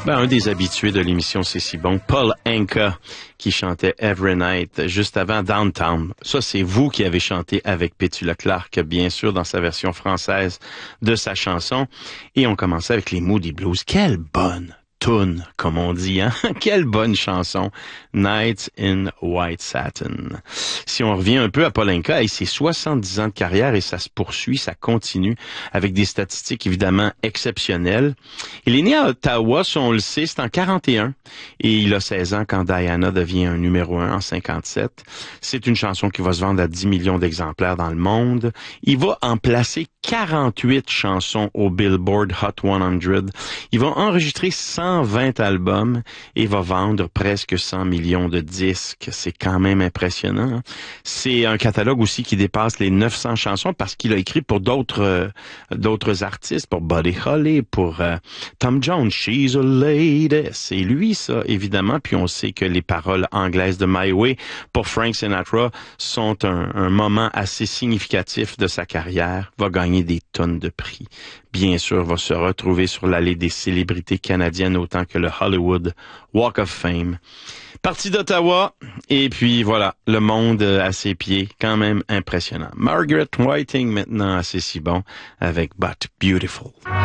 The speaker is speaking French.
Ben, un des habitués de l'émission C'est si bon, Paul Anka, qui chantait Every Night juste avant Downtown. Ça, c'est vous qui avez chanté avec Petula Clark, bien sûr, dans sa version française de sa chanson. Et on commençait avec les Moody Blues. Quelle bonne toune, comme on dit, hein? Quelle bonne chanson. Nights in White Satin. Si on revient un peu à Paul Anka, c'est 70 ans de carrière et ça se poursuit, ça continue avec des statistiques évidemment exceptionnelles. Il est né à Ottawa, si on le sait, c'est en 41 et il a 16 ans quand Diana devient un numéro 1 en 57. C'est une chanson qui va se vendre à 10 millions d'exemplaires dans le monde. Il va en placer 48 chansons au Billboard Hot 100. Il va enregistrer 120 albums et va vendre presque 100 millions de disques. C'est quand même impressionnant. C'est un catalogue aussi qui dépasse les 900 chansons parce qu'il a écrit pour d'autres artistes, pour Buddy Holly, pour Tom Jones, She's a Lady. C'est lui, ça, évidemment. Puis on sait que les paroles anglaises de My Way pour Frank Sinatra sont un moment assez significatif de sa carrière. Va gagner des tonnes de prix. Bien sûr, va se retrouver sur l'allée des célébrités canadiennes autant que le Hollywood Walk of Fame. Parti d'Ottawa, et puis voilà, le monde à ses pieds, quand même impressionnant. Margaret Whiting maintenant, assez si bon, avec But Beautiful.